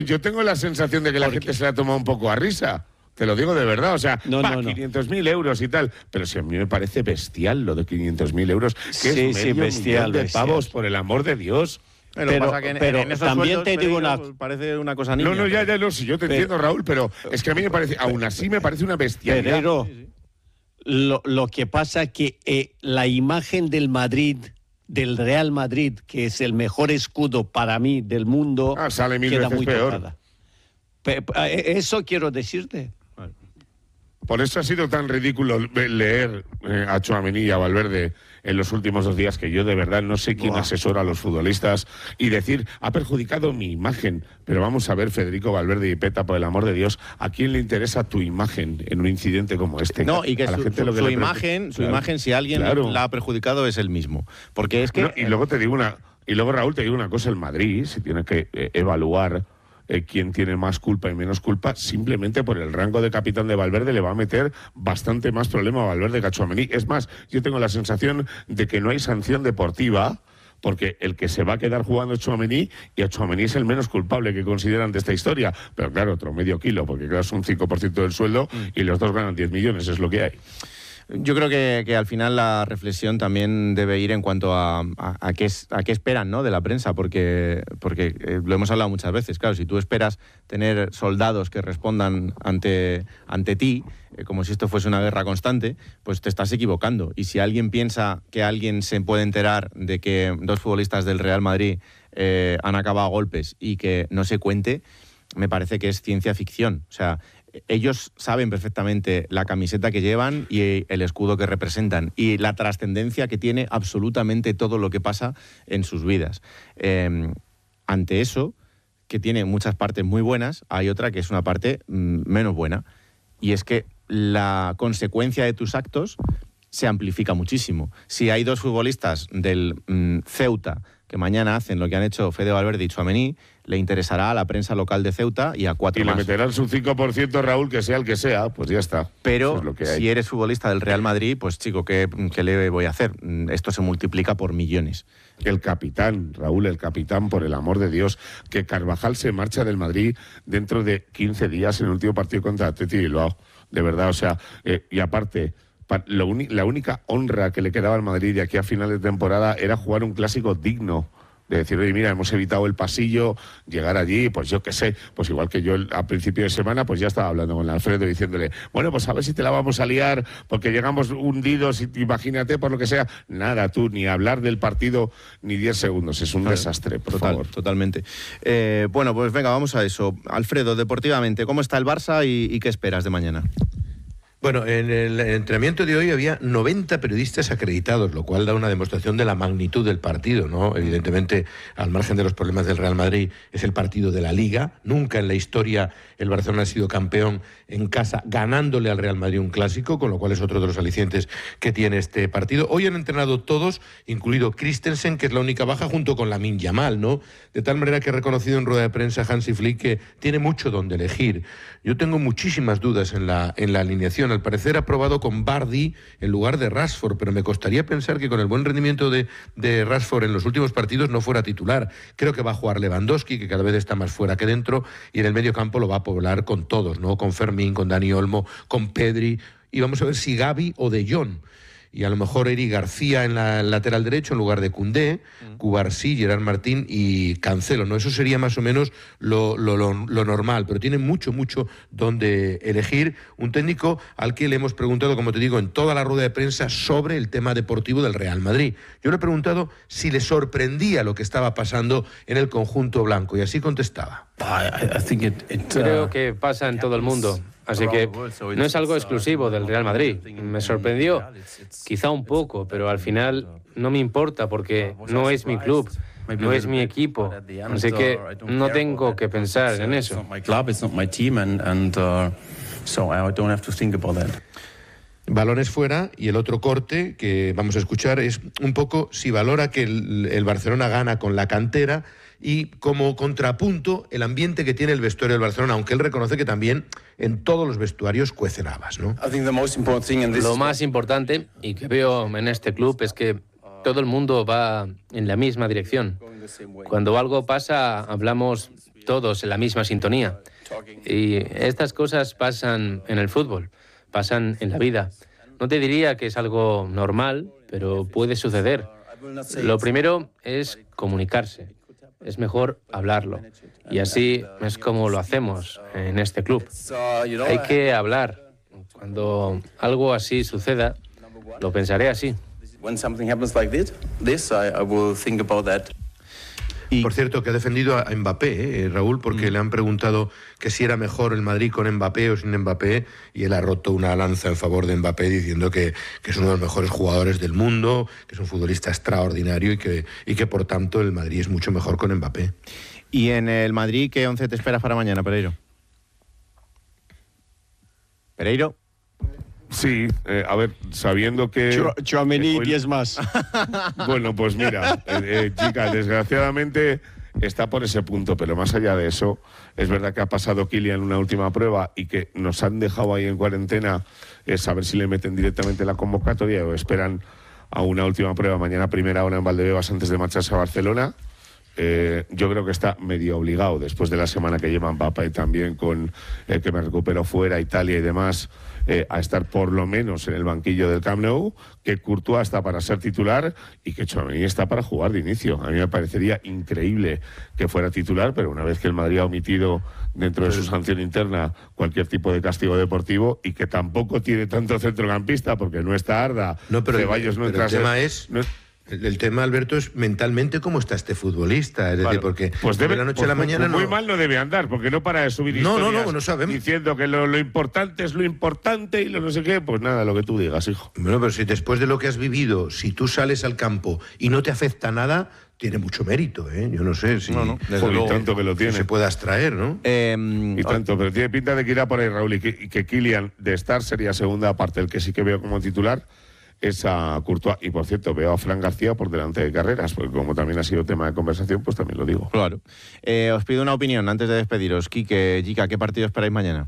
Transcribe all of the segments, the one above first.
Yo tengo la sensación de que la gente se la ha tomado un poco a risa. Te lo digo de verdad, o sea, 500.000 euros y tal. Pero si a mí me parece bestial lo de 500.000 euros, que es medio millón de pavos, por el amor de Dios. Pero en esos también sueldos, te digo una... parece una cosa niña. No, ya, si yo te entiendo, Raúl, pero es que a mí me parece, aún así me parece una bestialidad. Pero lo que pasa es que la imagen del Madrid, del Real Madrid, que es el mejor escudo para mí del mundo, sale mil queda veces muy peor. tocada. Eso quiero decirte. Por eso ha sido tan ridículo leer a Tchouaméni y a Valverde en los últimos 2 días, que yo de verdad no sé quién asesora a los futbolistas, y decir, ha perjudicado mi imagen. Pero vamos a ver, Federico Valverde y Peta, por el amor de Dios, ¿a quién le interesa tu imagen en un incidente como este? No, y que a la gente su imagen, si alguien la ha perjudicado, es él mismo. Porque es que... No, y luego, Raúl, te digo una cosa, el Madrid, si tiene que evaluar quién tiene más culpa y menos culpa, simplemente por el rango de capitán de Valverde le va a meter bastante más problema a Valverde que a Tchouaméni. Es más, yo tengo la sensación de que no hay sanción deportiva, porque el que se va a quedar jugando es Tchouaméni, y a Tchouaméni es el menos culpable que consideran de esta historia. Pero claro, otro medio kilo, porque claro, es un 5% del sueldo y los dos ganan 10 millones, es lo que hay. Yo creo que al final la reflexión también debe ir en cuanto a qué esperan, ¿no?, de la prensa, porque lo hemos hablado muchas veces. Claro, si tú esperas tener soldados que respondan ante ti, como si esto fuese una guerra constante, pues te estás equivocando. Y si alguien piensa que alguien se puede enterar de que 2 futbolistas del Real Madrid han acabado a golpes y que no se cuente, me parece que es ciencia ficción. O sea, ellos saben perfectamente la camiseta que llevan y el escudo que representan y la trascendencia que tiene absolutamente todo lo que pasa en sus vidas. Ante eso, que tiene muchas partes muy buenas, hay otra que es una parte menos buena, y es que la consecuencia de tus actos se amplifica muchísimo. Si hay 2 futbolistas del Ceuta que mañana hacen lo que han hecho Fede Valverde y Tchouaméni, le interesará a la prensa local de Ceuta y a 4 más. Y le meterán su 5%, Raúl, que sea el que sea, pues ya está. Pero es lo que hay. Si eres futbolista del Real Madrid, pues chico, ¿qué le voy a hacer? Esto se multiplica por millones. El capitán, Raúl, el capitán, por el amor de Dios, que Carvajal se marcha del Madrid dentro de 15 días en el último partido contra Atleti Bilbao. De verdad, o sea, y aparte... La única honra que le quedaba al Madrid de aquí a final de temporada era jugar un clásico digno. De decir, oye, mira, hemos evitado el pasillo, llegar allí, pues yo qué sé, pues igual que yo a principio de semana, pues ya estaba hablando con Alfredo diciéndole, bueno, pues a ver si te la vamos a liar, porque llegamos hundidos, imagínate, por lo que sea. Nada, tú, ni hablar del partido ni 10 segundos, es un desastre, por favor. Totalmente. Bueno, pues venga, vamos a eso. Alfredo, deportivamente, ¿cómo está el Barça y qué esperas de mañana? Bueno, en el entrenamiento de hoy había 90 periodistas acreditados, lo cual da una demostración de la magnitud del partido, ¿no? Evidentemente, al margen de los problemas del Real Madrid, es el partido de la Liga. Nunca en la historia el Barcelona ha sido campeón en casa ganándole al Real Madrid un clásico, con lo cual es otro de los alicientes que tiene este partido. Hoy han entrenado todos, incluido Christensen, que es la única baja, junto con Lamine Yamal, ¿no? De tal manera que ha reconocido en rueda de prensa Hansi Flick que tiene mucho donde elegir. Yo tengo muchísimas dudas en la alineación. Al parecer ha probado con Vardy en lugar de Rashford, pero me costaría pensar que con el buen rendimiento de Rashford en los últimos partidos no fuera titular. Creo que va a jugar Lewandowski, que cada vez está más fuera que dentro, y en el medio campo lo va a poblar con todos, ¿no? Con Fermín, con Dani Olmo, con Pedri, y vamos a ver si Gavi o De Jong. Y a lo mejor Eric García en la lateral derecho en lugar de Koundé, Cubarsí, Gerard Martín y Cancelo, ¿no? Eso sería más o menos lo normal, pero tiene mucho donde elegir. Un técnico al que le hemos preguntado, como te digo, en toda la rueda de prensa sobre el tema deportivo del Real Madrid. Yo le he preguntado si le sorprendía lo que estaba pasando en el conjunto blanco, y así contestaba. Creo que pasa en todo el mundo. Así que no es algo exclusivo del Real Madrid. Me sorprendió, quizá un poco, pero al final no me importa porque no es mi club, no es mi equipo. Así que no tengo que pensar en eso. Balones fuera, y el otro corte que vamos a escuchar es un poco si valora que el Barcelona gana con la cantera y como contrapunto el ambiente que tiene el vestuario del Barcelona, aunque él reconoce que también en todos los vestuarios cuecen habas, ¿no? Lo más importante y que veo en este club es que todo el mundo va en la misma dirección. Cuando algo pasa, hablamos todos en la misma sintonía. Y estas cosas pasan en el fútbol, pasan en la vida. No te diría que es algo normal, pero puede suceder. Lo primero es comunicarse. Es mejor hablarlo. Y así es como lo hacemos en este club. Hay que hablar. Cuando algo así suceda, lo pensaré así. Y por cierto, que ha defendido a Mbappé, Raúl, porque le han preguntado que si era mejor el Madrid con Mbappé o sin Mbappé, y él ha roto una lanza en favor de Mbappé diciendo que es uno de los mejores jugadores del mundo, que es un futbolista extraordinario y que por tanto el Madrid es mucho mejor con Mbappé. ¿Y en el Madrid qué 11 te esperas para mañana, Pereiro? ¿Pereiro? Sí, a ver, sabiendo que... Tchouaméni, 10 más. Bueno, pues mira, chica, desgraciadamente está por ese punto, pero más allá de eso, es verdad que ha pasado Kylian una última prueba y que nos han dejado ahí en cuarentena, saber si le meten directamente la convocatoria o esperan a una última prueba mañana a primera hora en Valdebebas antes de marcharse a Barcelona. Yo creo que está medio obligado después de la semana que lleva Mbappé también con el que me recupero fuera, Italia y demás, a estar por lo menos en el banquillo del Camp Nou, que Courtois está para ser titular y que Tchouaméni está para jugar de inicio. A mí me parecería increíble que fuera titular, pero una vez que el Madrid ha omitido dentro de su sanción interna cualquier tipo de castigo deportivo y que tampoco tiene tanto centrocampista porque no está Arda, Ceballos no entra. El tema es... El tema, Alberto, es mentalmente cómo está este futbolista. Es decir, porque pues de la noche a la mañana muy mal no debe andar, porque no para de subir historias no sabemos. Diciendo que lo importante es lo importante y lo no sé qué. Pues nada, lo que tú digas, hijo. Bueno, pero si después de lo que has vivido, si tú sales al campo y no te afecta nada, tiene mucho mérito, ¿eh? Yo no sé si... Y tanto que lo tiene. Se puede abstraer, ¿no? Y tanto, pero tiene pinta de que irá por ahí, Raúl, y que Kylian de estar sería segunda, aparte el que sí que veo como titular es a Courtois. Y por cierto, veo a Fran García por delante de Carreras, porque como también ha sido tema de conversación, pues también lo digo. Claro. Os pido una opinión antes de despediros. Quique, Jica, ¿qué partido esperáis mañana?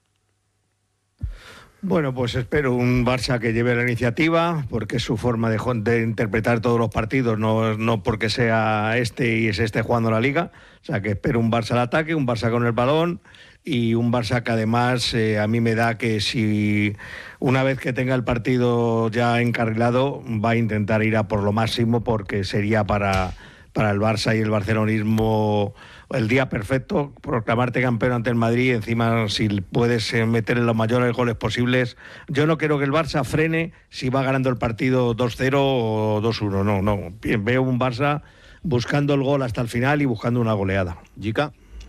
Bueno, pues espero un Barça que lleve la iniciativa, porque es su forma de interpretar todos los partidos, no porque sea este y es este jugando la Liga. O sea, que espero un Barça al ataque, un Barça con el balón y un Barça que además a mí me da que si una vez que tenga el partido ya encarrilado va a intentar ir a por lo máximo, porque sería para el Barça y el barcelonismo el día perfecto, proclamarte campeón ante el Madrid, encima si puedes meter los mayores goles posibles. Yo no quiero que el Barça frene si va ganando el partido 2-0 o 2-1, no. Veo un Barça buscando el gol hasta el final y buscando una goleada. Jica.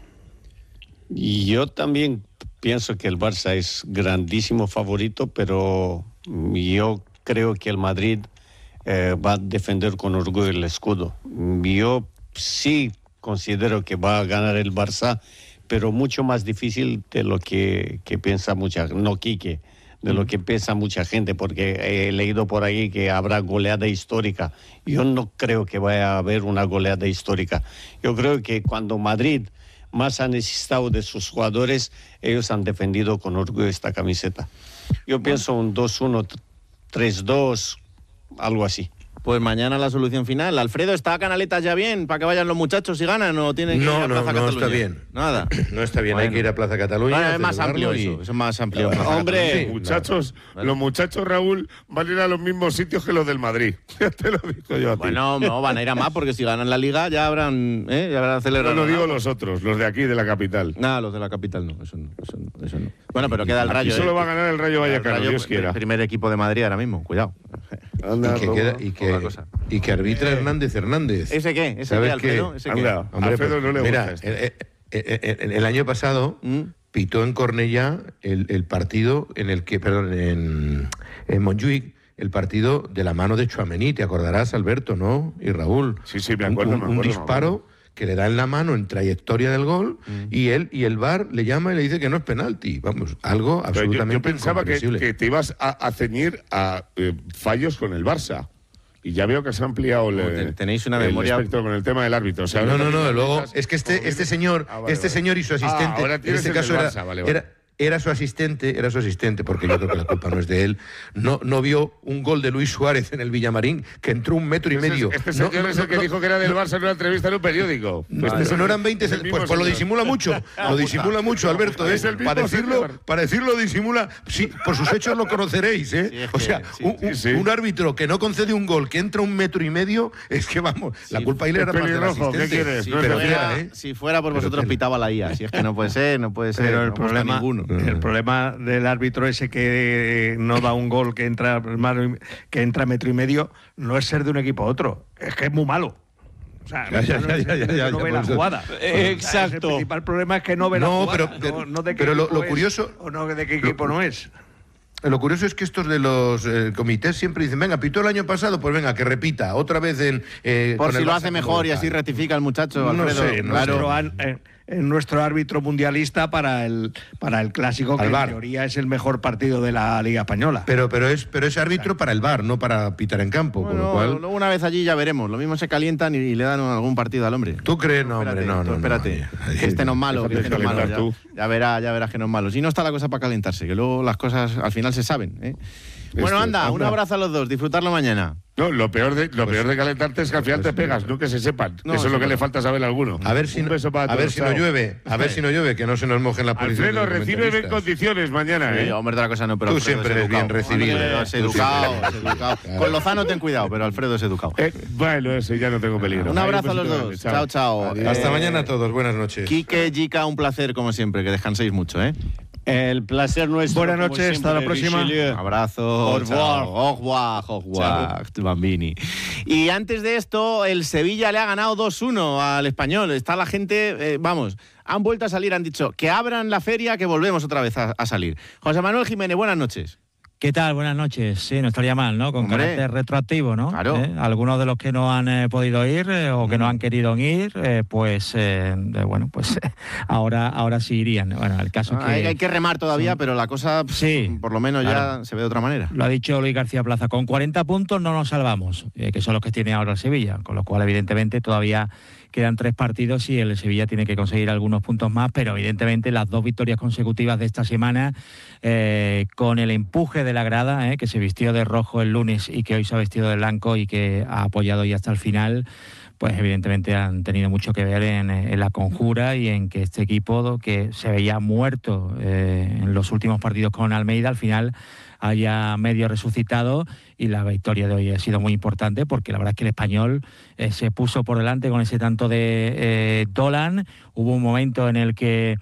Y yo también pienso que el Barça es grandísimo favorito, pero yo creo que el Madrid va a defender con orgullo el escudo. Yo sí considero que va a ganar el Barça, pero mucho más difícil de lo que piensa Quique, de lo que piensa mucha gente, porque he leído por ahí que habrá goleada histórica. Yo no creo que vaya a haber una goleada histórica. Yo creo que cuando Madrid más ha necesitado de sus jugadores, ellos han defendido con orgullo esta camiseta. Yo pienso un 2-1, 3-2, algo así. Pues mañana la solución final. Alfredo, ¿está Canaletas ya bien para que vayan los muchachos y ganan o tienen que ir a Plaza Cataluña? No está bien. Nada. No está bien, bueno. Hay que ir a Plaza Cataluña. Es más amplio eso es más amplio. Hombre, los muchachos, Raúl, van a ir a los mismos sitios que los del Madrid. Ya te lo digo yo a ti. Bueno, no, van a ir a más porque si ganan la Liga ya habrán celebrado. No lo digo los otros, los de aquí, de la capital. No, los de la capital no, eso no. Bueno, pero queda el Rayo. Solo va a ganar el Rayo Vallecano, Dios quiera. El primer equipo de Madrid ahora mismo, cuidado. Anda, y que arbitra Hernández. ¿Ese qué? ¿Ese qué, Alfredo? ¿Ese qué? Anda, Alfredo no le gusta esto. El año pasado pitó en Cornellá el partido en el que, en Montjuïc, el partido de la mano de Tchouaméni, te acordarás, Alberto, ¿no? Y Raúl. Sí, me acuerdo. Un disparo que le da en la mano en trayectoria del gol y el VAR le llama y le dice que no es penalti. Vamos, algo absolutamente yo pensaba que te ibas a ceñir a fallos con el Barça. Y ya veo que se ha ampliado tenéis una memoria espectro con el tema del árbitro. O sea, no, luego es que este señor y su asistente, ahora en este caso Barça, vale. era su asistente, porque yo creo que la culpa no es de él, no vio un gol de Luis Suárez en el Villamarín, que entró 1,5 metros. Este señor es el que dijo que era del Barça en una entrevista en un periódico. No eran 20, pues lo disimula mucho. Lo disimula mucho, Alberto. Para decirlo disimula. Sí, por sus hechos lo conoceréis, ¿eh? Sí, o sea, un árbitro que no concede un gol, que entra 1,5 metros, es que vamos, la culpa ahí le era más del asistente. ¿Qué quieres? Sí, pero si fuera por vosotros pitaba la IA. Si es que no puede ser. Pero el problema del árbitro ese que no da un gol que entra 1,5 metros no es ser de un equipo a otro, es que es muy malo. O sea, no ve la jugada. Exacto. El principal problema es que no ve la jugada. No de qué pero equipo lo curioso es, o no de qué equipo no es. Lo curioso es que estos de los comités siempre dicen, venga, pitó el año pasado, pues venga, que repita, otra vez por si lo hace mejor y así rectifica el muchacho, Alfredo. No sé, claro. Nuestro árbitro mundialista para el clásico, que en teoría es el mejor partido de la Liga Española. Pero es árbitro para el VAR, no para pitar en campo. Bueno, con lo cual... luego una vez allí ya veremos. Lo mismo se calientan y le dan algún partido al hombre. ¿Tú crees? No, hombre, no. Espérate, que este no es malo. Ya verás que no es malo. Si no está la cosa para calentarse, que luego las cosas al final se saben, ¿eh? Bueno, anda, un abrazo a los dos, disfrutarlo mañana. No, lo peor de calentarte es que al final te pegas, no que se sepan. Eso es lo que le falta saber a alguno. A ver si no llueve, que no se nos mojen la policía. Alfredo, recíbeme en condiciones mañana, ¿eh? Hombre, otra cosa no, pero tú siempre eres bien recibido. Es educado. Con Lozano ten cuidado, pero Alfredo es educado. Bueno, ese ya no tengo peligro. Un abrazo a los dos. Chao. Hasta mañana a todos, buenas noches. Quique, Jica, un placer como siempre, que descanséis mucho, ¿eh? El placer nuestro. Buenas noches, hasta la próxima. Un abrazo. Au revoir, Bambini. Y antes de esto, el Sevilla le ha ganado 2-1 al Español. Está la gente, han vuelto a salir, han dicho que abran la feria, que volvemos otra vez a salir. José Manuel Jiménez, buenas noches. ¿Qué tal? Buenas noches. Sí, no estaría mal, ¿no? Con carácter retroactivo, ¿no? Claro. Algunos de los que no han podido ir o que no han querido ir, pues ahora sí irían. Bueno, el caso es que... Hay que remar todavía, pero la cosa, por lo menos ya se ve de otra manera. Lo ha dicho Luis García Plaza. Con 40 puntos no nos salvamos, que son los que tiene ahora el Sevilla, con lo cual, evidentemente, todavía quedan 3 partidos y el Sevilla tiene que conseguir algunos puntos más, pero evidentemente las 2 victorias consecutivas de esta semana, con el empuje de la grada, que se vistió de rojo el lunes y que hoy se ha vestido de blanco y que ha apoyado ya hasta el final, pues evidentemente han tenido mucho que ver en la conjura y en que este equipo, que se veía muerto en los últimos partidos con Almeida, al final haya medio resucitado, y la victoria de hoy ha sido muy importante porque la verdad es que el Español se puso por delante con ese tanto de Dolan. Hubo un momento en el que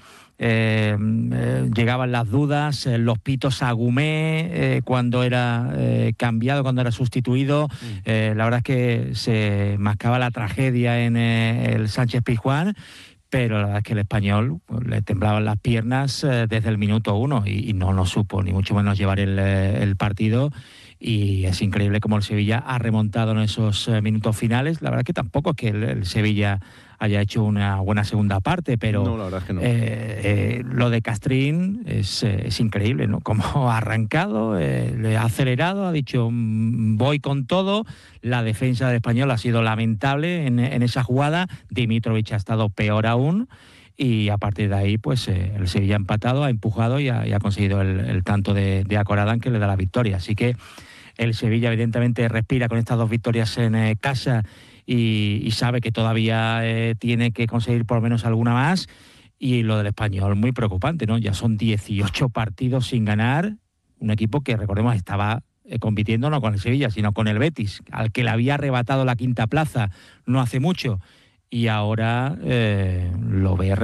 llegaban las dudas, los pitos a Gumé cuando era cambiado, cuando era sustituido. La verdad es que se mascaba la tragedia en el Sánchez Pizjuán, pero la verdad es que el Español le temblaban las piernas desde el minuto 1 y no supo ni mucho menos llevar el partido, y es increíble cómo el Sevilla ha remontado en esos minutos finales. La verdad es que tampoco es que el Sevilla haya hecho una buena segunda parte, pero no, la verdad es que no. Lo de Castrín es increíble, ¿no? Como ha arrancado, le ha acelerado, ha dicho voy con todo. La defensa del Español ha sido lamentable en esa jugada. Dimitrovic ha estado peor aún. Y a partir de ahí, pues el Sevilla ha empatado, ha empujado y ha conseguido el tanto de Akoradan, que le da la victoria. Así que el Sevilla evidentemente respira con estas 2 victorias en casa y sabe que todavía tiene que conseguir por lo menos alguna más. Y lo del Español, muy preocupante, ¿no? Ya son 18 partidos sin ganar. Un equipo que, recordemos, estaba compitiendo no con el Sevilla, sino con el Betis, al que le había arrebatado la 5ª plaza no hace mucho. Y ahora lo ve